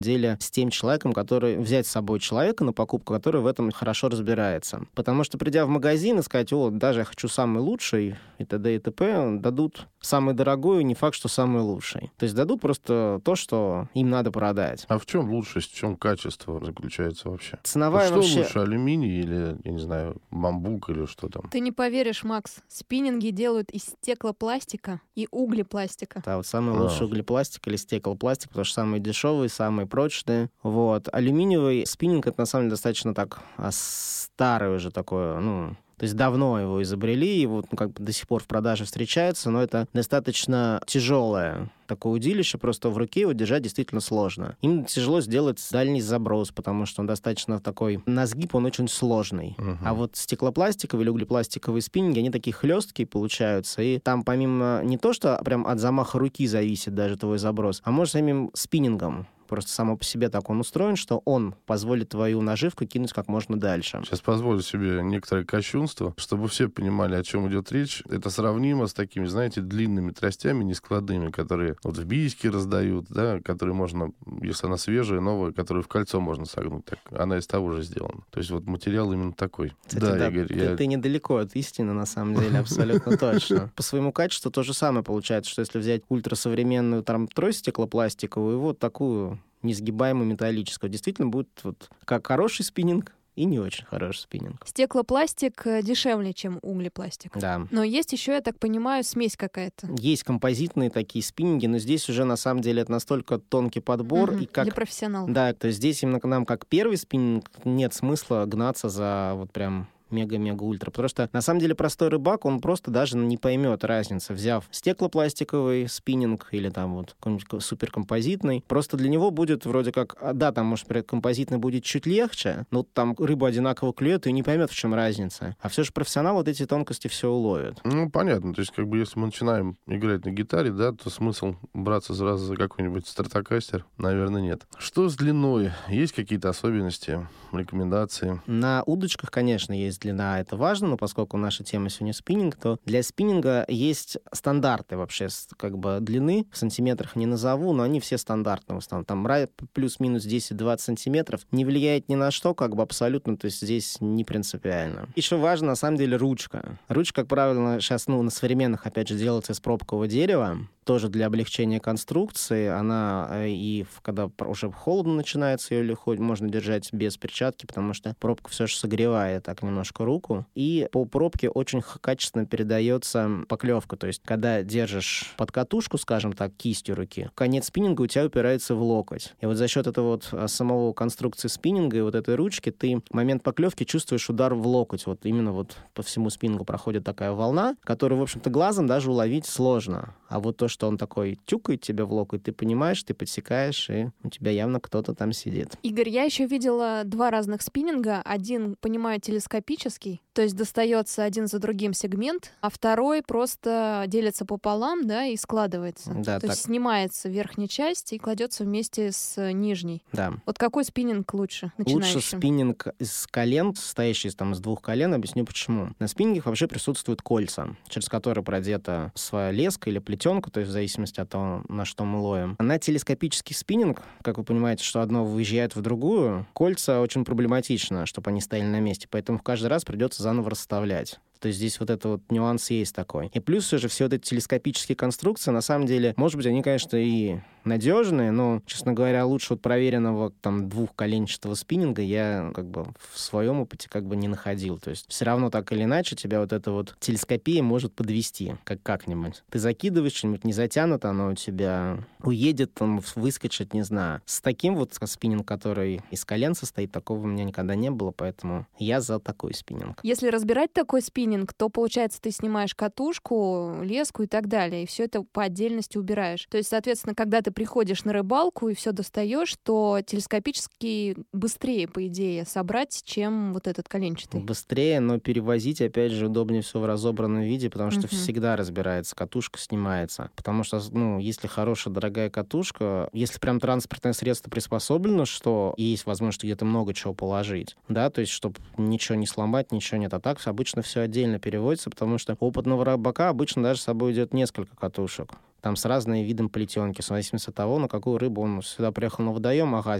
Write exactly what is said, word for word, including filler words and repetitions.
деле с тем человеком, который... Взять с собой человека на покупку, который в этом хорошо разбирается. Потому что, придя в магазин и сказать, о, даже я хочу самый лучший, и т.д. и т.п., дадут самый дорогой, не факт, что самый лучший. То есть дадут просто то, что им надо продать. А в чем лучшесть, в чем качество заключается вообще? Ценовая что вообще... лучше, алюминий или, я не знаю, бамбук или что там? Ты не поверишь, Макс, спиннинги делают из стеклопластика и углепластика. Да, вот самый А. лучший углепластик или стеклопластик, потому что самые дешевые, самые прочные. Вот. Алюминиевый спиннинг — это на самом деле достаточно так а, старый уже такое, ну... То есть давно его изобрели, и вот ну, как бы до сих пор в продаже встречается, но это достаточно тяжелое такое удилище, просто в руке его держать действительно сложно. Им тяжело сделать дальний заброс, потому что он достаточно такой, на сгиб он очень сложный. Uh-huh. А вот стеклопластиковые или углепластиковые спиннинги, они такие хлесткие получаются, и там помимо не то, что прям от замаха руки зависит даже твой заброс, а может самим спиннингом. Просто само по себе так он устроен, что он позволит твою наживку кинуть как можно дальше. Сейчас позволю себе некоторое кощунство, чтобы все понимали, о чем идет речь. Это сравнимо с такими, знаете, длинными тростями нескладными, которые вот в бийске раздают, да, которые можно, если она свежая, новая, которую в кольцо можно согнуть. Так, она из того же сделана. То есть вот материал именно такой. Кстати, да, да, Игорь, ты, я... ты недалеко от истины, на самом деле, абсолютно точно. По своему качеству то же самое получается, что если взять ультрасовременную там трость стеклопластиковую и вот такую несгибаемую металлическую, действительно будет вот как хороший спиннинг и не очень хороший спиннинг. Стеклопластик дешевле, чем углепластик. Да. Но есть еще, я так понимаю, смесь какая-то. Есть композитные такие спиннинги, но здесь уже на самом деле это настолько тонкий подбор. Угу, и как... для профессионалов. Да, то есть здесь именно к нам как первый спиннинг нет смысла гнаться за вот прям мега-мега-ультра. Потому что, на самом деле, простой рыбак, он просто даже не поймет разницы, взяв стеклопластиковый спиннинг или там вот какой-нибудь суперкомпозитный. Просто для него будет вроде как... Да, там, может, композитный будет чуть легче, но там рыба одинаково клюет и не поймет, в чем разница. А все же профессионал вот эти тонкости все уловит. Ну, понятно. То есть, как бы, если мы начинаем играть на гитаре, да, то смысл браться сразу за какой-нибудь стратокастер, наверное, нет. Что с длиной? Есть какие-то особенности, рекомендации? На удочках, конечно, есть длина, это важно, но поскольку наша тема сегодня спиннинг, то для спиннинга есть стандарты вообще, как бы длины, в сантиметрах не назову, но они все стандартные в основном. Там плюс-минус десять-двадцать сантиметров не влияет ни на что, как бы абсолютно, то есть здесь не принципиально. Еще важно, на самом деле, ручка. Ручка, как правило, сейчас, ну, на современных, опять же, делается из пробкового дерева, тоже для облегчения конструкции. Она и когда уже холодно начинается, ее легко можно держать без перчатки, потому что пробка все же согревает так немножко руку. И по пробке очень качественно передается поклевка. То есть, когда держишь под катушку, скажем так, кистью руки, конец спиннинга у тебя упирается в локоть. И вот за счет этого вот самого конструкции спиннинга и вот этой ручки ты в момент поклевки чувствуешь удар в локоть. Вот именно вот по всему спиннингу проходит такая волна, которую, в общем-то, глазом даже уловить сложно. А вот то, что он такой тюкает тебя в локоть, ты понимаешь, ты подсекаешь, и у тебя явно кто-то там сидит. Игорь, я еще видела два разных спиннинга. Один, понимаю, телескопический, то есть достается один за другим сегмент, а второй просто делится пополам, да, и складывается. Да, то так. есть снимается верхняя часть и кладется вместе с нижней. Да. Вот какой спиннинг лучше начинающим? Лучше спиннинг из колен, состоящий там, из двух колен. Объясню почему. На спиннингах вообще присутствуют кольца, через которые продета своя леска или плетенка, то есть в зависимости от того, на что мы ловим. На телескопический спиннинг, как вы понимаете, что одно выезжает в другую, кольца очень проблематично, чтобы они стояли на месте, поэтому каждый раз придется заново расставлять. То есть здесь вот этот вот нюанс есть такой. И плюс все же все вот эти телескопические конструкции, на самом деле, может быть, они, конечно, и надежные, но, честно говоря, лучше вот проверенного там двухколенчатого спиннинга я как бы в своем опыте как бы не находил. То есть все равно так или иначе тебя вот эта вот телескопия может подвести как как-нибудь. Ты закидываешь что-нибудь, не затянуто, оно у тебя уедет, там, выскочит, не знаю. С таким вот спиннинг, который из колен состоит, такого у меня никогда не было, поэтому я за такой спиннинг. Если разбирать такой спиннинг, то, получается, ты снимаешь катушку, леску и так далее, и все это по отдельности убираешь. То есть, соответственно, когда ты приходишь на рыбалку и все достаешь, то телескопически быстрее, по идее, собрать, чем вот этот коленчатый. Быстрее, но перевозить, опять же, удобнее все в разобранном виде, потому что uh-huh. всегда разбирается, катушка снимается. Потому что, ну, если хорошая, дорогая катушка, если прям транспортное средство приспособлено, что есть возможность где-то много чего положить, да, то есть, чтобы ничего не сломать, ничего нет. А так обычно все отдельно переводится, потому что у опытного рыбака обычно даже с собой идет несколько катушек. там с разным видом плетенки, в зависимости от того, на какую рыбу он сюда приехал на водоем, ага,